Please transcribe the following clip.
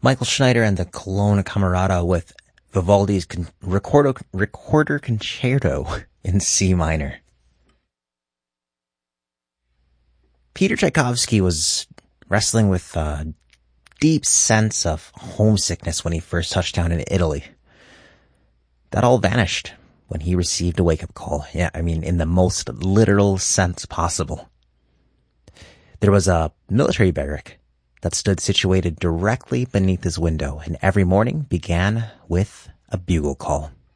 Michael Schneider and the Cologne Camerata with Vivaldi's Recorder Concerto in C minor. Peter Tchaikovsky was wrestling with a deep sense of homesickness when he first touched down in Italy. That all vanished when he received a wake-up call. Yeah, I mean, in the most literal sense possible. There was a military barrack that stood situated directly beneath his window, and every morning began with a bugle call.